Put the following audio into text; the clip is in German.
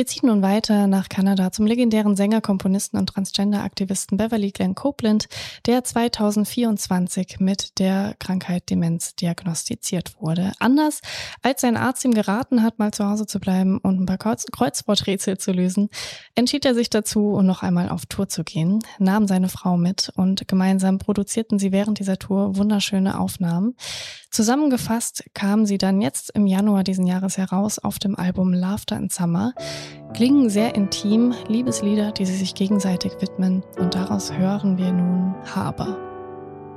Wir ziehen nun weiter nach Kanada zum legendären Sänger, Komponisten und Transgender-Aktivisten Beverly Glenn Copeland, der 2024 mit der Krankheit Demenz diagnostiziert wurde. Anders als sein Arzt ihm geraten hat, mal zu Hause zu bleiben und ein paar Kreuzworträtsel zu lösen, entschied er sich dazu, noch einmal auf Tour zu gehen, nahm seine Frau mit und gemeinsam produzierten sie während dieser Tour wunderschöne Aufnahmen. Zusammengefasst kamen sie dann jetzt im Januar diesen Jahres heraus auf dem Album Laughter in Summer. Klingen sehr intim, Liebeslieder, die sie sich gegenseitig widmen, und daraus hören wir nun Harbor.